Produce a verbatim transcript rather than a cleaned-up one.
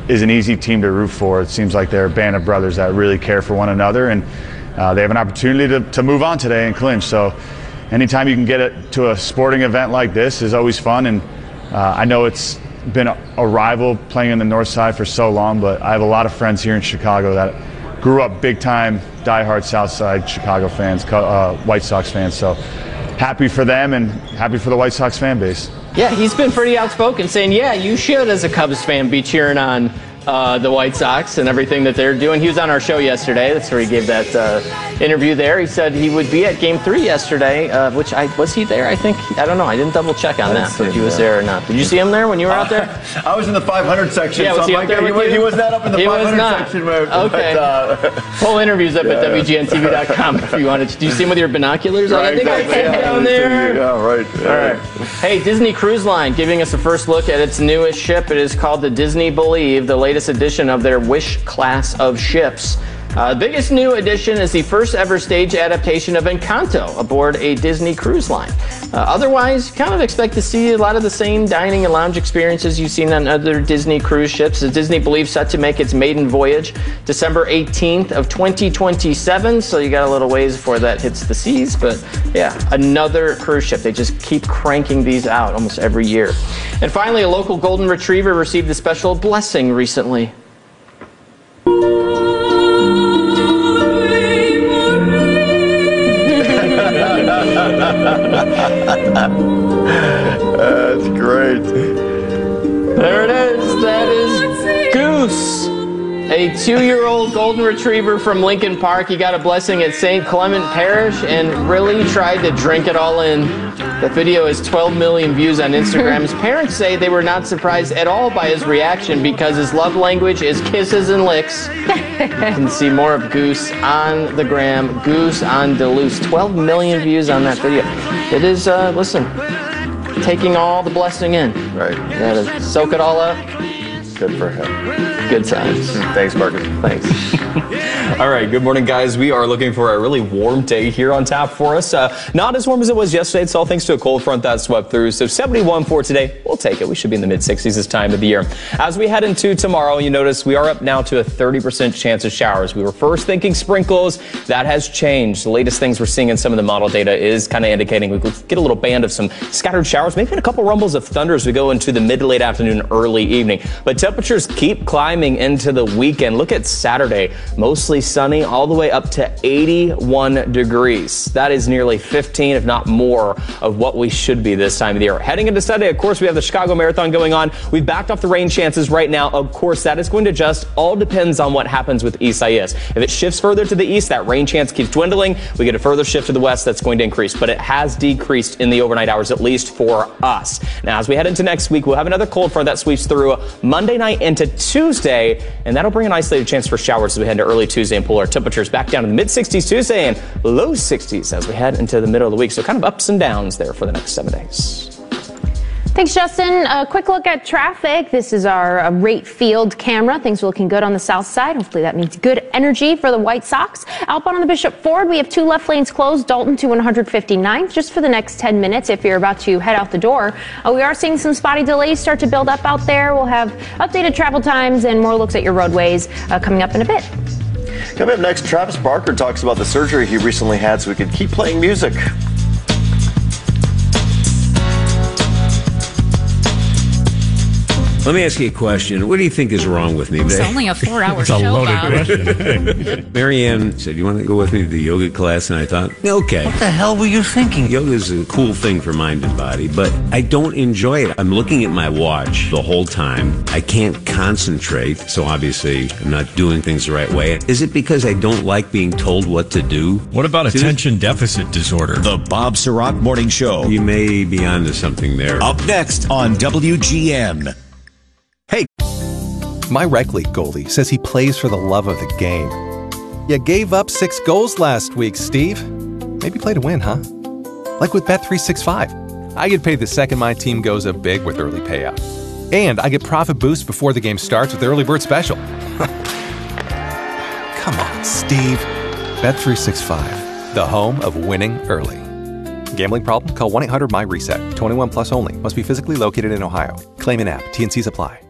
is an easy team to root for. It seems like they're a band of brothers that really care for one another, and uh, they have an opportunity to, to move on today and clinch. So anytime you can get it to a sporting event like this is always fun, and uh, I know it's been a, a rival playing in the north side for so long, but I have a lot of friends here in Chicago that grew up big time diehard south side Chicago fans, uh, White Sox fans. So happy for them and happy for the White Sox fan base. Yeah, he's been pretty outspoken, saying, yeah, you should, as a Cubs fan, be cheering on uh, the White Sox and everything that they're doing. He was on our show yesterday. That's where he gave that uh, interview there. He said he would be at Game three yesterday, uh, which I was he there? I think, I don't know. I didn't double check on that, if he was there or not. Did you see him there when you were out there? Uh, I was in the five hundred section. Yeah, was so he I'm up there like, with he, you? he was not up in the he five hundred was not. section. Where, okay. But, uh, Full interviews up yeah. at W G N T V dot com if you wanted to. Do you see him with your binoculars? Right, I think exactly. I see him yeah, down there. Yeah, right. All right. Hey, Disney Cruise Line giving us a first look at its newest ship. It is called the Disney Believe, the latest edition of their Wish class of ships. Uh, the biggest new addition is the first ever stage adaptation of Encanto aboard a Disney cruise line. Uh, otherwise, you kind of expect to see a lot of the same dining and lounge experiences you've seen on other Disney cruise ships. The Disney Believe set to make its maiden voyage December eighteenth of twenty twenty-seven, so you got a little ways before that hits the seas. But yeah, another cruise ship. They just keep cranking these out almost every year. And finally, a local golden retriever received a special blessing recently. That's great. There it is. That is Goose, a two-year-old golden retriever from Lincoln Park. He got a blessing at Saint Clement Parish and really tried to drink it all in. The video has twelve million views on Instagram. His parents say they were not surprised at all by his reaction because his love language is kisses and licks. You can see more of Goose on the gram. Goose on Duluth. twelve million views on that video. It is, uh, listen, taking all the blessing in. Right. Yeah, to soak it all up. Good for him. Good times. Thanks, Marcus. Thanks. All right, good morning, guys. We are looking for a really warm day here on tap for us. Uh, not as warm as it was yesterday. It's all thanks to a cold front that swept through. So seventy-one for today. We'll take it. We should be in the mid sixties this time of the year. As we head into tomorrow, you notice we are up now to a thirty percent chance of showers. We were first thinking sprinkles. That has changed. The latest things we're seeing in some of the model data is kind of indicating we could get a little band of some scattered showers, maybe a couple rumbles of thunder as we go into the mid to late afternoon, early evening. But temperatures keep climbing into the weekend. Look at Saturday. Mostly sunny, all the way up to eighty-one degrees. That is nearly fifteen, if not more, of what we should be this time of the year. Heading into Sunday, of course, we have the Chicago Marathon going on. We've backed off the rain chances right now. Of course, that is going to just all depends on what happens with Isaias. If it shifts further to the east, that rain chance keeps dwindling. We get a further shift to the west, that's going to increase. But it has decreased in the overnight hours, at least for us. Now, as we head into next week, we'll have another cold front that sweeps through Monday night into Tuesday, and that'll bring an isolated chance for showers as we head into early Tuesday and pull our temperatures back down to the mid sixties Tuesday and low sixties as we head into the middle of the week. So kind of ups and downs there for the next seven days. Thanks, Justin. A quick look at traffic. This is our uh, rate field camera. Things are looking good on the south side. Hopefully that means good energy for the White Sox. Outbound on the Bishop Ford, we have two left lanes closed, Dalton to one fifty-ninth, just for the next ten minutes if you're about to head out the door. Uh, we are seeing some spotty delays start to build up out there. We'll have updated travel times and more looks at your roadways uh, coming up in a bit. Coming up next, Travis Barker talks about the surgery he recently had so he could keep playing music. Let me ask you a question. What do you think is wrong with me? It's only a four-hour show, a loaded Bob. question. Marianne said, you want to go with me to the yoga class? And I thought, okay. What the hell were you thinking? Yoga is a cool thing for mind and body, but I don't enjoy it. I'm looking at my watch the whole time. I can't concentrate, so obviously I'm not doing things the right way. Is it because I don't like being told what to do? What about attention deficit disorder? The Bob Sirott Morning Show. You may be onto something there. Up next on W G N. Hey, my rec league goalie says he plays for the love of the game. You gave up six goals last week, Steve. Maybe play to win, huh? Like with Bet three sixty-five. I get paid the second my team goes up big with early payout. And I get profit boost before the game starts with the early bird special. Come on, Steve. Bet three sixty-five, the home of winning early. Gambling problem? Call one eight hundred my reset. twenty-one plus only. Must be physically located in Ohio. Claim in app. T N Cs apply.